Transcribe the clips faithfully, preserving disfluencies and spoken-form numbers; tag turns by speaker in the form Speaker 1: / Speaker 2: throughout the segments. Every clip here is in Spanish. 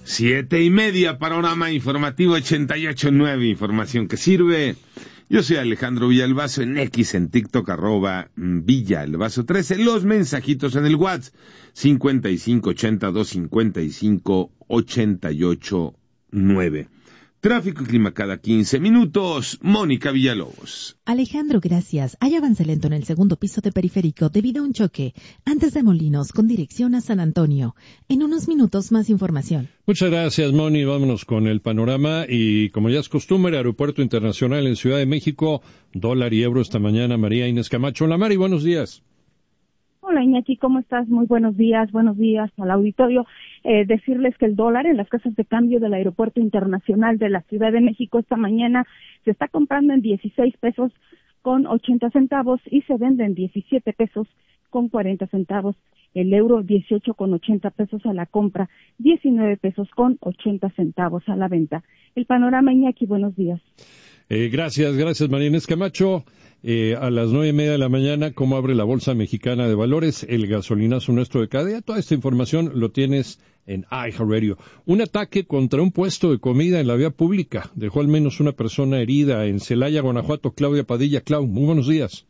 Speaker 1: Siete y media, panorama informativo ochenta y ocho punto nueve, información que sirve. Yo soy Alejandro Villalbazo, en X, en TikTok, arroba Villalbazo trece, los mensajitos en el WhatsApp, cincuenta y cinco ochenta y dos cincuenta y cinco ochenta y ocho nueve. Tráfico y clima cada quince minutos. Mónica Villalobos.
Speaker 2: Alejandro, gracias. Hay avance lento en el segundo piso de Periférico debido a un choque antes de Molinos con dirección a San Antonio. En unos minutos más información.
Speaker 3: Muchas gracias, Moni. Vámonos con el panorama y, como ya es costumbre, Aeropuerto Internacional en Ciudad de México, dólar y euro esta mañana. María Inés Camacho. Hola, Mari, buenos días.
Speaker 4: Hola, Iñaki, ¿cómo estás? Muy buenos días, buenos días al auditorio. Eh, decirles que el dólar en las casas de cambio del Aeropuerto Internacional de la Ciudad de México esta mañana se está comprando en dieciséis pesos con ochenta centavos y se vende en diecisiete pesos con cuarenta centavos. El euro dieciocho con ochenta pesos a la compra, diecinueve pesos con ochenta centavos a la venta. El panorama, Iñaki, buenos días.
Speaker 3: Eh, gracias, gracias, María Inés Camacho. Eh, a las nueve y media de la mañana, ¿cómo abre la Bolsa Mexicana de Valores? El gasolinazo nuestro de cada día. Toda esta información lo tienes en iHeartRadio. Un ataque contra un puesto de comida en la vía pública dejó al menos una persona herida en Celaya, Guanajuato. Claudia Padilla. Clau, muy buenos días.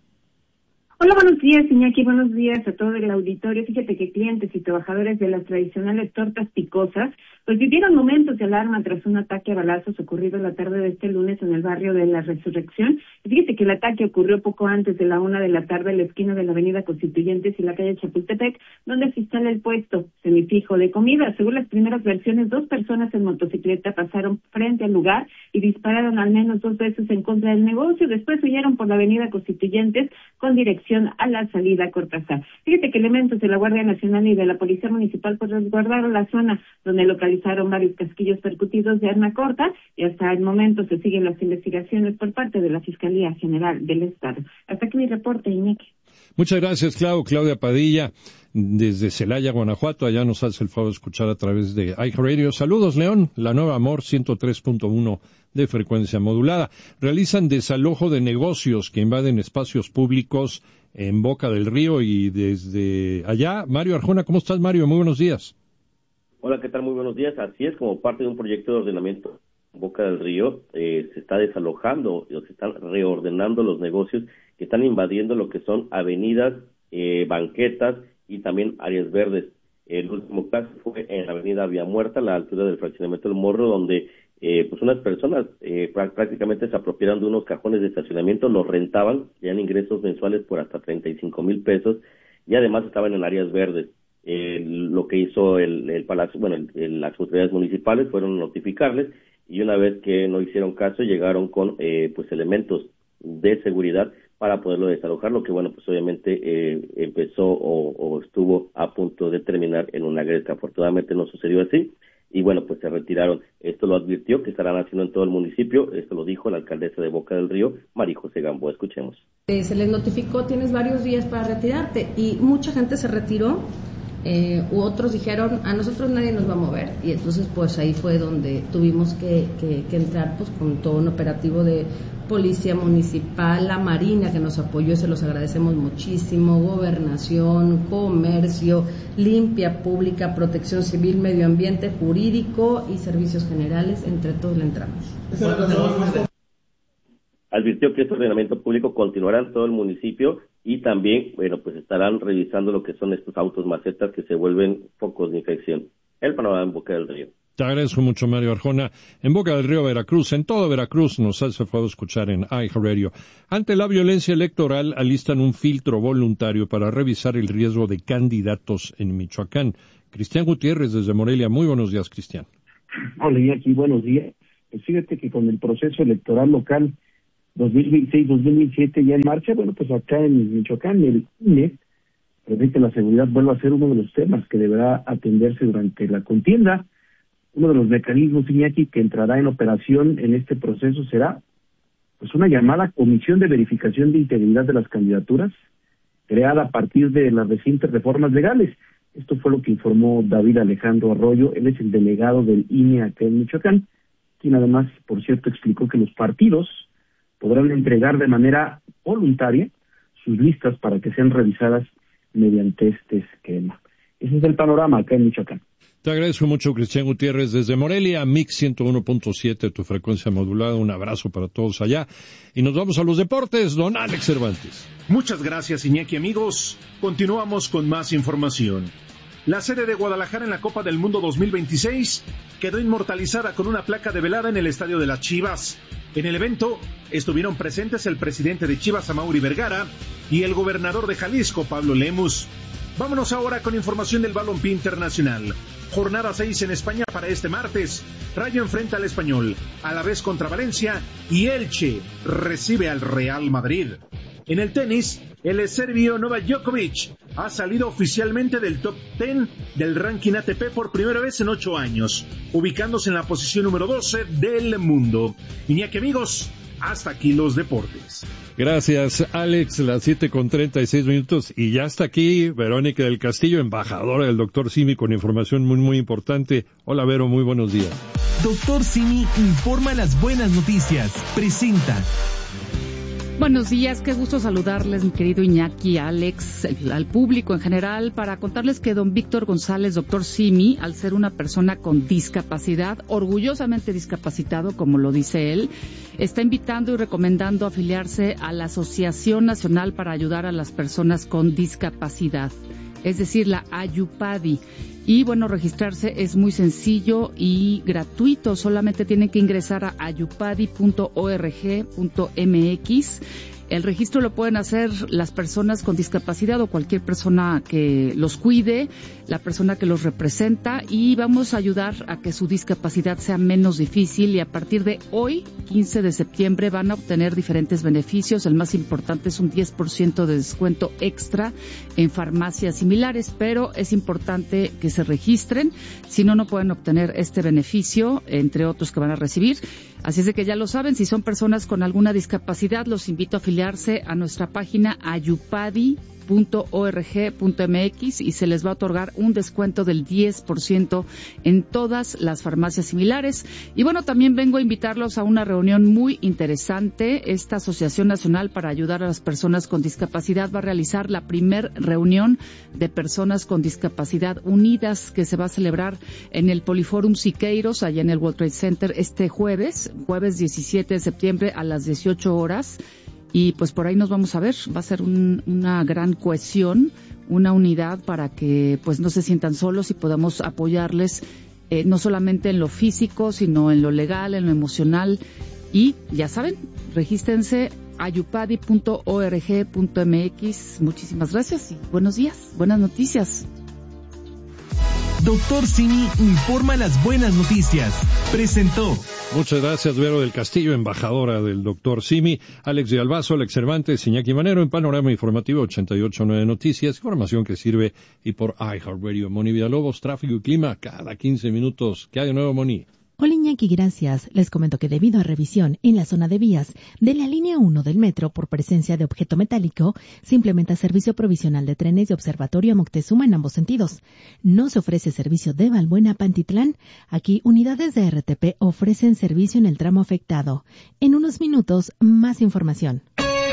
Speaker 5: Hola, buenos días, Iñaki, buenos días a todo el auditorio. Fíjate que clientes y trabajadores de las tradicionales tortas picosas pues vivieron momentos de alarma tras un ataque a balazos ocurrido la tarde de este lunes en el barrio de La Resurrección. Y fíjate que el ataque ocurrió poco antes de la una de la tarde en la esquina de la avenida Constituyentes y la calle Chapultepec, donde se instala el puesto semifijo de comida. Según las primeras versiones, dos personas en motocicleta pasaron frente al lugar y dispararon al menos dos veces en contra del negocio. Después huyeron por la avenida Constituyentes con dirección a la salida Cortázar. Fíjate que elementos de la Guardia Nacional y de la Policía Municipal pues resguardaron la zona donde localizaron varios casquillos percutidos de arma corta y hasta el momento se siguen las investigaciones por parte de la Fiscalía General del Estado. Hasta aquí mi reporte, Iñaki.
Speaker 3: Muchas gracias, Clau. Claudia Padilla, desde Celaya, Guanajuato. Allá nos hace el favor de escuchar a través de iHeartRadio. Saludos, León. La Nueva Amor, ciento tres punto uno de frecuencia modulada. Realizan desalojo de negocios que invaden espacios públicos en Boca del Río y desde allá, Mario Arjona. ¿Cómo estás, Mario? Muy buenos días.
Speaker 6: Hola, ¿qué tal? Muy buenos días. Así es, como parte de un proyecto de ordenamiento en Boca del Río, eh, se está desalojando, o se están reordenando los negocios que están invadiendo lo que son avenidas, eh, banquetas y también áreas verdes. El último caso fue en la avenida Vía Muerta, a la altura del fraccionamiento del Morro, donde eh, pues unas personas eh, prácticamente se apropiaron de unos cajones de estacionamiento, los rentaban, tenían ingresos mensuales por hasta treinta y cinco mil pesos y además estaban en áreas verdes. Eh, lo que hizo el, el Palacio, bueno, el, el, las autoridades municipales fueron notificarles y una vez que no hicieron caso llegaron con eh, pues elementos de seguridad para poderlo desalojar, lo que bueno pues obviamente eh, empezó o, o estuvo a punto de terminar en una agresión. Afortunadamente no sucedió así y bueno pues se retiraron. Esto lo advirtió que estarán haciendo en todo el municipio, esto lo dijo la alcaldesa de Boca del Río, María José Gamboa. Escuchemos.
Speaker 7: Eh, se les notificó, tienes varios días para retirarte y mucha gente se retiró. Eh, u otros dijeron, a nosotros nadie nos va a mover, y entonces pues ahí fue donde tuvimos que, que, que entrar pues con todo un operativo de Policía Municipal, la Marina que nos apoyó, se los agradecemos muchísimo, Gobernación, Comercio, Limpia Pública, Protección Civil, Medio Ambiente, Jurídico y Servicios Generales, entre todos le entramos.
Speaker 6: Advirtió que este ordenamiento público continuará en todo el municipio y también, bueno, pues estarán revisando lo que son estos autos macetas que se vuelven focos de infección. El panorama en Boca del Río.
Speaker 3: Te agradezco mucho, Mario Arjona. En Boca del Río, Veracruz, en todo Veracruz, nos hace favor escuchar en iHeartRadio. Ante la violencia electoral, alistan un filtro voluntario para revisar el riesgo de candidatos en Michoacán. Cristian Gutiérrez, desde Morelia. Muy buenos días, Cristian.
Speaker 8: Hola, y aquí buenos días. Pues fíjate que con el proceso electoral local dos mil veintiséis dos mil veintisiete ya en marcha, bueno, pues acá en Michoacán el I N E prevé que la seguridad vuelva a ser uno de los temas que deberá atenderse durante la contienda. Uno de los mecanismos, Iñaki, que entrará en operación en este proceso será pues una llamada Comisión de Verificación de Integridad de las Candidaturas, creada a partir de las recientes reformas legales. Esto fue lo que informó David Alejandro Arroyo, él es el delegado del I N E acá en Michoacán, quien además, por cierto, explicó que los partidos podrán entregar de manera voluntaria sus listas para que sean revisadas mediante este esquema. Ese es el panorama acá en Michoacán.
Speaker 3: Te agradezco mucho, Cristian Gutiérrez, desde Morelia, Mix ciento uno punto siete, tu frecuencia modulada. Un abrazo para todos allá. Y nos vamos a los deportes, don Alex Cervantes.
Speaker 9: Muchas gracias, Iñaki, amigos. Continuamos con más información. La sede de Guadalajara en la Copa del Mundo dos mil veintiséis quedó inmortalizada con una placa develada en el Estadio de las Chivas. En el evento estuvieron presentes el presidente de Chivas, Amaury Vergara, y el gobernador de Jalisco, Pablo Lemus. Vámonos ahora con información del balompié internacional. Jornada seis en España para este martes. Rayo enfrenta al Español, Alavés contra Valencia y Elche recibe al Real Madrid. En el tenis, el serbio Novak Djokovic ha salido oficialmente del top diez del ranking A T P por primera vez en ocho años, ubicándose en la posición número doce del mundo. Iñaki, amigos, hasta aquí los deportes.
Speaker 3: Gracias, Alex. Las siete con treinta y seis minutos. Y ya está aquí Verónica del Castillo, embajadora del doctor Simi, con información muy, muy importante. Hola, Vero, muy buenos días.
Speaker 10: doctor Simi informa las buenas noticias. Presenta.
Speaker 11: Buenos días, qué gusto saludarles, mi querido Iñaki, Alex, al público en general, para contarles que don Víctor González, doctor Simi, al ser una persona con discapacidad, orgullosamente discapacitado, como lo dice él, está invitando y recomendando afiliarse a la Asociación Nacional para Ayudar a las Personas con Discapacidad, es decir, la AYUPADI. Y bueno, registrarse es muy sencillo y gratuito, solamente tienen que ingresar a ayupadi punto org punto mx. El registro lo pueden hacer las personas con discapacidad o cualquier persona que los cuide, la persona que los representa, y vamos a ayudar a que su discapacidad sea menos difícil. Y a partir de hoy, quince de septiembre, van a obtener diferentes beneficios. El más importante es un diez por ciento de descuento extra en farmacias similares, pero es importante que se registren, si no, no pueden obtener este beneficio, entre otros que van a recibir. Así es de que ya lo saben, si son personas con alguna discapacidad, los invito a afiliarse a nuestra página ayupadi punto org punto mx y se les va a otorgar un descuento del diez por ciento en todas las farmacias similares. Y bueno, también vengo a invitarlos a una reunión muy interesante. Esta Asociación Nacional para Ayudar a las Personas con Discapacidad va a realizar la primer reunión de personas con discapacidad unidas, que se va a celebrar en el Poliforum Siqueiros, allá en el World Trade Center, este jueves, jueves diecisiete de septiembre a las dieciocho horas. Y pues por ahí nos vamos a ver. Va a ser un, una gran cohesión, una unidad para que pues no se sientan solos y podamos apoyarles eh, no solamente en lo físico, sino en lo legal, en lo emocional. Y ya saben, regístrense a ayupadi punto org punto mx. Muchísimas gracias y buenos días, buenas noticias.
Speaker 10: doctor Simi informa las buenas noticias. Presentó.
Speaker 3: Muchas gracias, Vero del Castillo, embajadora del doctor Simi. Alex de Albazo, Alex Cervantes, Iñaki Manero, en Panorama Informativo ochenta y ocho punto nueve Noticias, información que sirve, y por iHeartRadio. Moni Villalobos, tráfico y clima cada quince minutos. ¿Qué hay de nuevo, Moni?
Speaker 2: Hola, Iñaki, gracias. Les comento que debido a revisión en la zona de vías de la línea uno del metro por presencia de objeto metálico, se implementa servicio provisional de trenes de Observatorio a Moctezuma en ambos sentidos. No se ofrece servicio de Balbuena a Pantitlán. Aquí, unidades de R T P ofrecen servicio en el tramo afectado. En unos minutos, más información.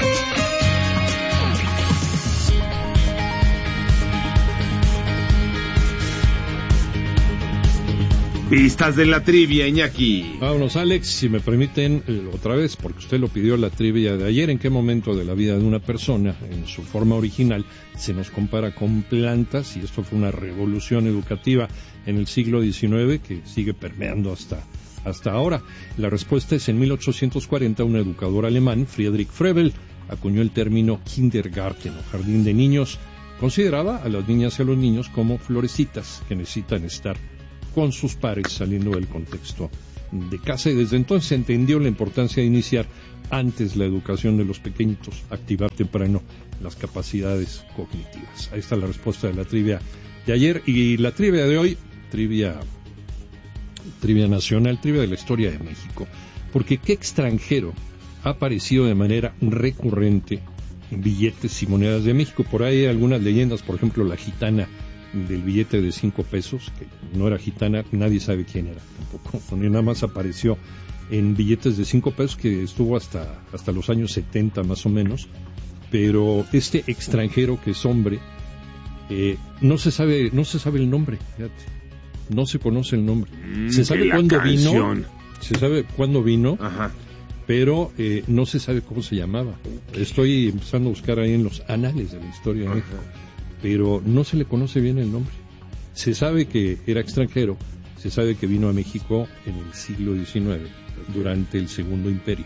Speaker 1: Pistas de la trivia, Iñaki.
Speaker 3: Vámonos, Alex, si me permiten, eh, otra vez, porque usted lo pidió, la trivia de ayer. ¿En qué momento de la vida de una persona, en su forma original, se nos compara con plantas? Y esto fue una revolución educativa en el siglo diecinueve que sigue permeando hasta, hasta ahora. La respuesta es: en mil ochocientos cuarenta, un educador alemán, Friedrich Frebel, acuñó el término Kindergarten, o jardín de niños. Consideraba a las niñas y a los niños como florecitas que necesitan estar con sus pares, saliendo del contexto de casa, y desde entonces se entendió la importancia de iniciar antes la educación de los pequeñitos, activar temprano las capacidades cognitivas. Ahí está la respuesta de la trivia de ayer. Y la trivia de hoy, trivia, trivia nacional, trivia de la historia de México, porque qué extranjero ha aparecido de manera recurrente en billetes y monedas de México. Por ahí hay algunas leyendas, por ejemplo, la gitana del billete de cinco pesos, que no era gitana, nadie sabe quién era tampoco, nada más apareció en billetes de cinco pesos, que estuvo hasta, hasta los años setenta más o menos. Pero este extranjero, que es hombre, eh, no se sabe, no se sabe el nombre, fíjate. no se conoce el nombre.
Speaker 1: Mm,
Speaker 3: se sabe cuándo
Speaker 1: canción.
Speaker 3: vino, se sabe cuándo vino,
Speaker 1: Ajá.
Speaker 3: pero eh, no se sabe cómo se llamaba. Estoy empezando a buscar ahí en los anales de la historia de México, pero no se le conoce bien el nombre. Se sabe que era extranjero, se sabe que vino a México en el siglo diecinueve, durante el Segundo Imperio,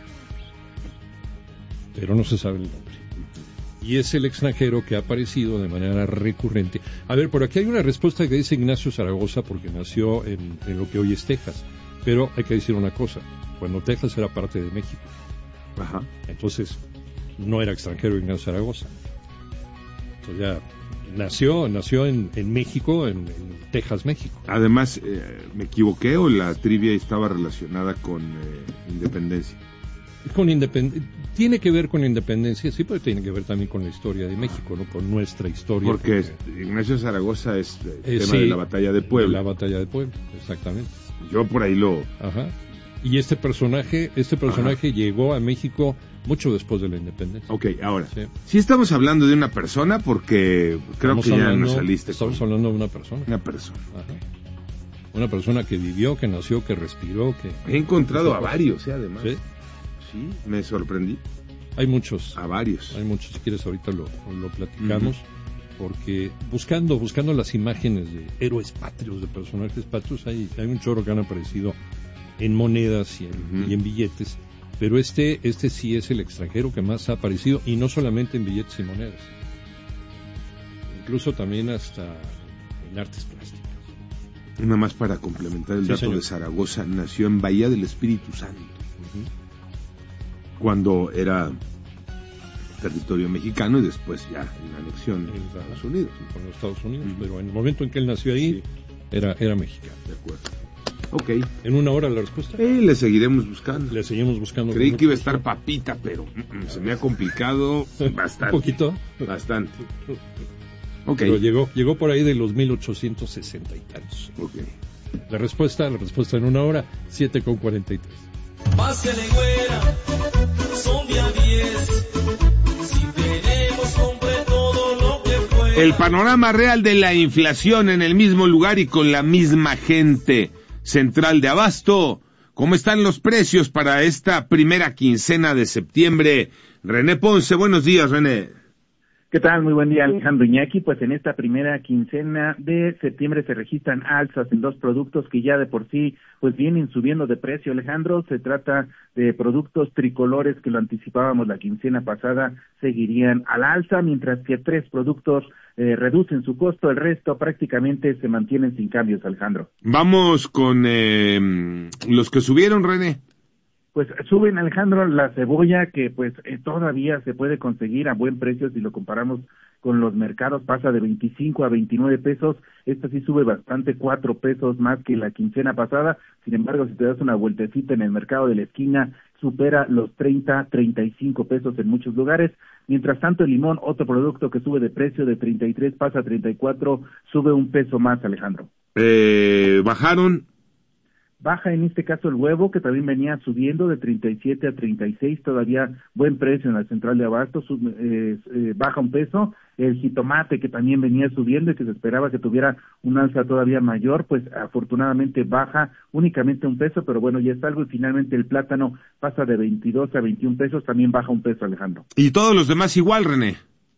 Speaker 3: pero no se sabe el nombre. Y es el extranjero que ha aparecido de manera recurrente. A ver, por aquí hay una respuesta que dice Ignacio Zaragoza, porque nació en, en lo que hoy es Texas. Pero hay que decir una cosa, cuando Texas era parte de México.
Speaker 1: Ajá.
Speaker 3: Entonces, no era extranjero Ignacio Zaragoza. Entonces ya nació, nació en, en México, en, en Texas, México.
Speaker 1: Además, eh, ¿me equivoqué o la trivia estaba relacionada con eh, independencia?
Speaker 3: Con independ... Tiene que ver con la independencia, sí, pero tiene que ver también con la historia de México, ¿no? Con nuestra historia.
Speaker 1: Porque,
Speaker 3: porque...
Speaker 1: Ignacio Zaragoza es el
Speaker 3: eh,
Speaker 1: tema
Speaker 3: sí,
Speaker 1: de la batalla de Puebla.
Speaker 3: De la batalla de Puebla, exactamente.
Speaker 1: Yo por ahí lo...
Speaker 3: Ajá. Y este personaje, este personaje Ajá. llegó a México mucho después de la independencia.
Speaker 1: Ok, ahora, sí,
Speaker 3: sí
Speaker 1: estamos hablando de una persona porque creo
Speaker 3: estamos
Speaker 1: que ya
Speaker 3: hablando,
Speaker 1: nos saliste.
Speaker 3: Estamos
Speaker 1: con...
Speaker 3: hablando de una persona.
Speaker 1: Una persona.
Speaker 3: Ajá. Una persona que vivió, que nació, que respiró, que...
Speaker 1: He encontrado a varios, ¿eh? Además.
Speaker 3: Sí.
Speaker 1: Sí, me sorprendí.
Speaker 3: Hay muchos.
Speaker 1: A varios.
Speaker 3: Hay muchos, si quieres ahorita lo, lo platicamos, uh-huh. porque buscando buscando las imágenes de héroes patrios, de personajes patrios, hay, hay un chorro que han aparecido en monedas y en, uh-huh. y en billetes, pero este este sí es el extranjero que más ha aparecido, y no solamente en billetes y monedas, incluso también hasta en artes plásticas.
Speaker 1: Nada más para complementar el
Speaker 3: sí,
Speaker 1: dato
Speaker 3: señor.
Speaker 1: de Zaragoza, nació en Bahía del Espíritu Santo. Uh-huh. Cuando era territorio mexicano y después ya en la anexión en Estados Unidos.
Speaker 3: Con los Estados Unidos, uh-huh. pero en el momento en que él nació ahí, sí. era, era mexicano.
Speaker 1: De acuerdo. Ok.
Speaker 3: ¿En una hora la respuesta?
Speaker 1: Eh, le seguiremos buscando.
Speaker 3: Le seguimos buscando.
Speaker 1: Creí que iba a estar papita, pero mm, se me ha complicado bastante.
Speaker 3: ¿Un poquito?
Speaker 1: Bastante. Ok.
Speaker 3: Pero llegó, llegó por ahí de los mil ochocientos sesenta y tantos.
Speaker 1: Ok.
Speaker 3: La respuesta, la respuesta en una hora, siete con cuarenta y tres.
Speaker 12: Pásele, güera, son día diez. Si tenemos, compre todo lo que pueda.
Speaker 1: El panorama real de la inflación en el mismo lugar y con la misma gente. Central de Abasto. ¿Cómo están los precios para esta primera quincena de septiembre? René Ponce, buenos días, René.
Speaker 13: ¿Qué tal? Muy buen día, Alejandro Iñaki. Pues en esta primera quincena de septiembre se registran alzas en dos productos que ya de por sí pues vienen subiendo de precio, Alejandro. Se trata de productos tricolores que lo anticipábamos la quincena pasada, seguirían al alza, mientras que tres productos eh, reducen su costo, el resto prácticamente se mantienen sin cambios, Alejandro.
Speaker 1: Vamos con eh, los que subieron, René.
Speaker 13: Pues suben, Alejandro, la cebolla que pues eh, todavía se puede conseguir a buen precio si lo comparamos con los mercados, pasa de veinticinco a veintinueve pesos, esta sí sube bastante, cuatro pesos más que la quincena pasada, sin embargo, si te das una vueltecita en el mercado de la esquina, supera los treinta, treinta y cinco pesos en muchos lugares, mientras tanto el limón, otro producto que sube de precio de treinta y tres, pasa a treinta y cuatro, sube un peso más, Alejandro.
Speaker 1: Eh, ¿bajaron?
Speaker 13: Baja en este caso el huevo, que también venía subiendo de treinta y siete a treinta y seis, todavía buen precio en la central de abasto, sub, eh, eh, baja un peso. El jitomate, que también venía subiendo y que se esperaba que tuviera un alza todavía mayor, pues afortunadamente baja únicamente un peso, pero bueno, ya está algo. Y finalmente el plátano pasa de veintidós a veintiún pesos, también baja un peso, Alejandro.
Speaker 1: ¿Y todos los demás igual, René?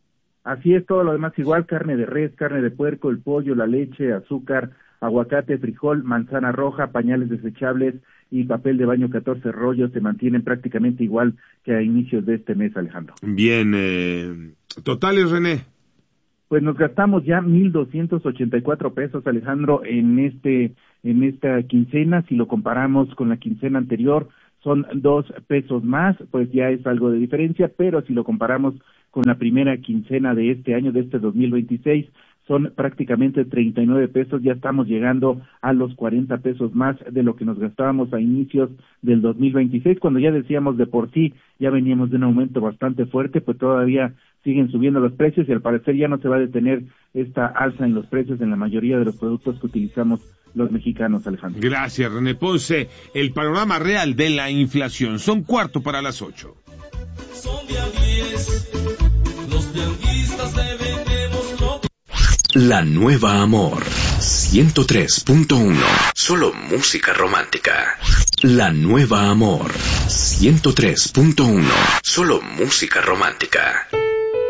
Speaker 13: Así es, todo lo demás igual, carne de res, carne de puerco, el pollo, la leche, azúcar, aguacate, frijol, manzana roja, pañales desechables y papel de baño catorce rollos se mantienen prácticamente igual que a inicios de este mes, Alejandro.
Speaker 1: Bien, eh, totales, René.
Speaker 13: Pues nos gastamos ya mil doscientos ochenta y cuatro pesos, Alejandro, en este en esta quincena. Si lo comparamos con la quincena anterior, son dos pesos más, pues ya es algo de diferencia, pero si lo comparamos con la primera quincena de este año, de este dos mil veintiséis, son prácticamente treinta y nueve pesos, ya estamos llegando a los cuarenta pesos más de lo que nos gastábamos a inicios del dos mil veintiséis, cuando ya decíamos de por sí, ya veníamos de un aumento bastante fuerte, pues todavía siguen subiendo los precios y al parecer ya no se va a detener esta alza en los precios en la mayoría de los productos que utilizamos los mexicanos, Alejandro.
Speaker 1: Gracias, René Ponce. El panorama real de la inflación. Son cuarto para las ocho.
Speaker 12: Son de a diez, los tianguistas le vendemos lo que...
Speaker 14: La Nueva Amor, ciento tres punto uno. Solo música romántica. La Nueva Amor, ciento tres punto uno. Solo música romántica.